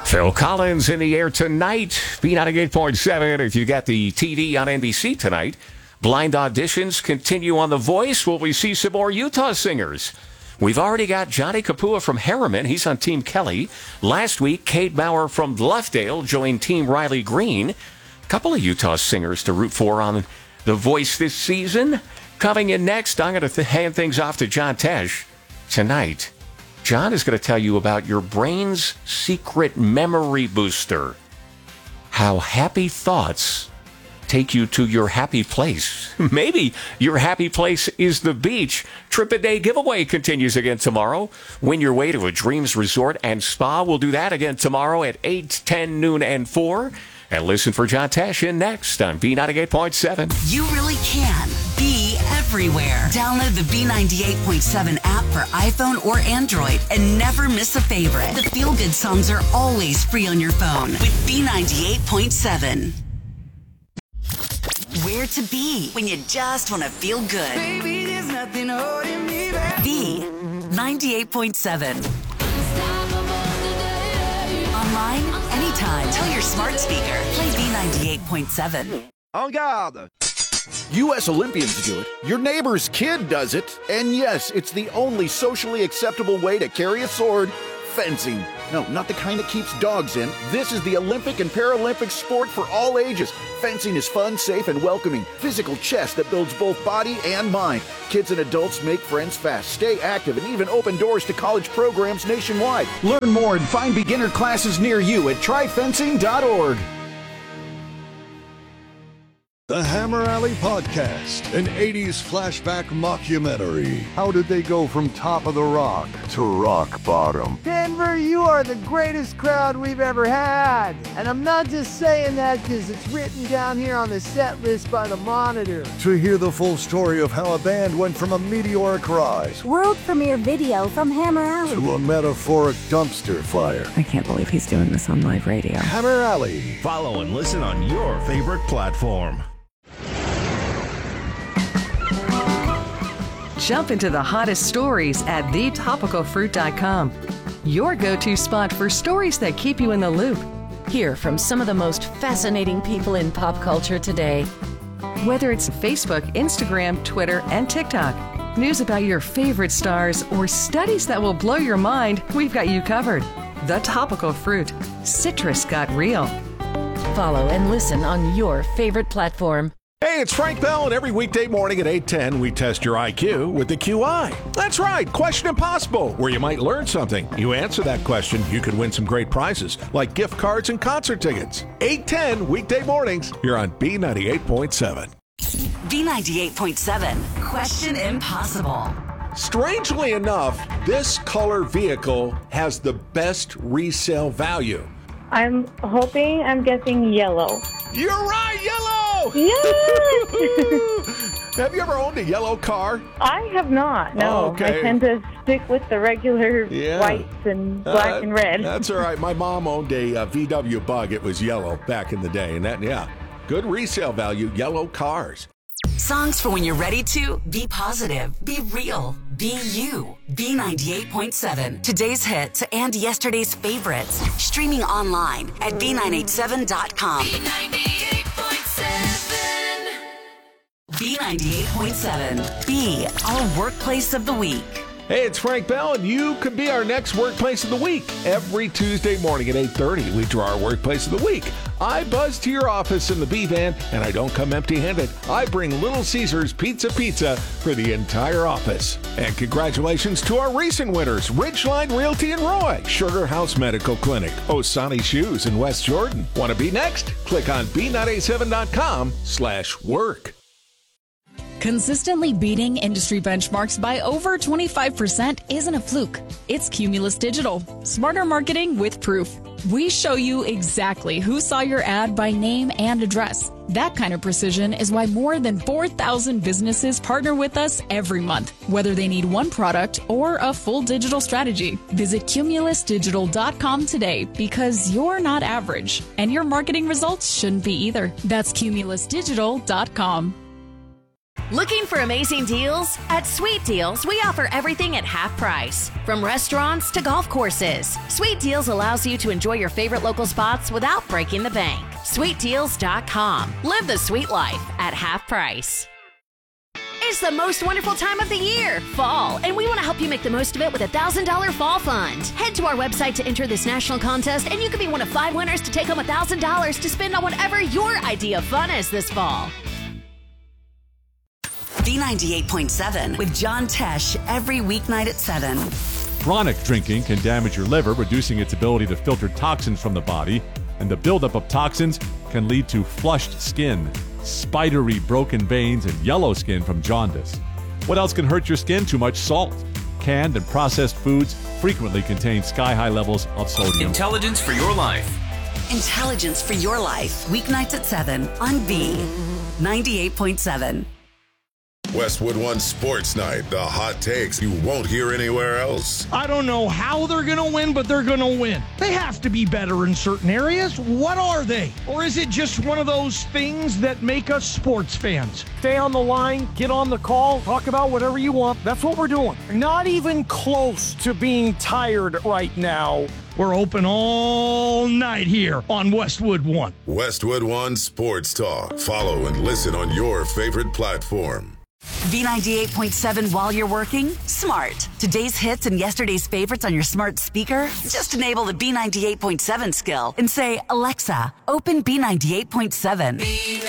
Phil Collins in the air tonight. B98.7. If you got the TV on NBC tonight, blind auditions continue on The Voice. Will we see some more Utah singers? We've already got Johnny Kapua from Harriman. He's on Team Kelly. Last week, Kate Bauer from Bluffdale joined Team Riley Green. A couple of Utah singers to root for on The Voice this season. Coming in next, I'm going to hand things off to John Tesh tonight. John is going to tell you about your brain's secret memory booster. How happy thoughts take you to your happy place. Maybe your happy place is the beach. Trip a Day giveaway continues again tomorrow. Win your way to a Dreams Resort and Spa. We'll do that again tomorrow at 8, 10, noon, and 4. And listen for John Tesh in next on B98.7. You really can be everywhere. Download the B98.7 app for iPhone or Android and never miss a favorite. The feel-good songs are always free on your phone with B98.7. Where to be when you just want to feel good. Baby, there's nothing holding me back. B98.7. Online, anytime. Tell your smart speaker, play B98.7. En garde! U.S. Olympians do it. Your neighbor's kid does it. And yes, it's the only socially acceptable way to carry a sword. Fencing. No, not the kind that keeps dogs in. This is the Olympic and Paralympic sport for all ages. Fencing is fun, safe, and welcoming. Physical chess that builds both body and mind. Kids and adults make friends fast, stay active, and even open doors to college programs nationwide. Learn more and find beginner classes near you at tryfencing.org. The Hammer Alley Podcast, an 80s flashback mockumentary. How did they go from top of the rock to rock bottom? Denver, you are the greatest crowd we've ever had. And I'm not just saying that because it's written down here on the set list by the Monitor. To hear the full story of how a band went from a meteoric rise world premiere video from Hammer Alley to a metaphoric dumpster fire. I can't believe he's doing this on live radio. Hammer Alley. Follow and listen on your favorite platform. Jump into the hottest stories at thetopicalfruit.com. Your go-to spot for stories that keep you in the loop. Hear from some of the most fascinating people in pop culture today. Whether it's Facebook, Instagram, Twitter, and TikTok, news about your favorite stars, or studies that will blow your mind, we've got you covered. The Topical Fruit. Citrus got real. Follow and listen on your favorite platform. Hey, it's Frank Bell, and every weekday morning at 8:10, we test your IQ with the QI. That's right, Question Impossible, where you might learn something. You answer that question, you could win some great prizes, like gift cards and concert tickets. 8:10, weekday mornings, here on B98.7. B98.7, Question Impossible. Strangely enough, this color vehicle has the best resale value. I'm guessing yellow. You're right, yellow! Yes! Have you ever owned a yellow car? I have not, no. Oh, okay. I tend to stick with the regular whites and black and red. That's all right. My mom owned a VW Bug. It was yellow back in the day. And that, good resale value, yellow cars. Songs for when you're ready to be positive, be real, be you. B98.7. Today's hits and yesterday's favorites. Streaming online at B987.com. B98.7. B98.7. Be our workplace of the week. Hey, it's Frank Bell, and you could be our next Workplace of the Week. Every Tuesday morning at 8:30, we draw our Workplace of the Week. I buzz to your office in the B-Van, and I don't come empty-handed. I bring Little Caesars Pizza for the entire office. And congratulations to our recent winners, Ridgeline Realty in Roy, Sugar House Medical Clinic, Osani Shoes in West Jordan. Want to be next? Click on B987.com/work. Consistently beating industry benchmarks by over 25% isn't a fluke. It's Cumulus Digital. Smarter marketing with proof. We show you exactly who saw your ad by name and address. That kind of precision is why more than 4,000 businesses partner with us every month, whether they need one product or a full digital strategy. Visit cumulusdigital.com today because you're not average, and your marketing results shouldn't be either. That's cumulusdigital.com. Looking for amazing deals? At Sweet Deals, we offer everything at half price. From restaurants to golf courses, Sweet Deals allows you to enjoy your favorite local spots without breaking the bank. SweetDeals.com. Live the sweet life at half price. It's the most wonderful time of the year, fall, and we want to help you make the most of it with a $1,000 fall fund. Head to our website to enter this national contest, and you could be one of 5 winners to take home $1,000 to spend on whatever your idea of fun is this fall. B98.7 with John Tesh every weeknight at 7. Chronic drinking can damage your liver, reducing its ability to filter toxins from the body, and the buildup of toxins can lead to flushed skin, spidery broken veins, and yellow skin from jaundice. What else can hurt your skin? Too much salt. Canned and processed foods frequently contain sky-high levels of sodium. Intelligence for your life. Intelligence for your life. Weeknights at 7 on B98.7. Westwood One Sports Night, the hot takes you won't hear anywhere else. I don't know how they're going to win, but they're going to win. They have to be better in certain areas. What are they? Or is it just one of those things that make us sports fans? Stay on the line, get on the call, talk about whatever you want. That's what we're doing. Not even close to being tired right now. We're open all night here on Westwood One. Westwood One Sports Talk. Follow and listen on your favorite platform. B98.7 while you're working? Smart. Today's hits and yesterday's favorites on your smart speaker? Just enable the B98.7 skill and say, Alexa, open B98.7.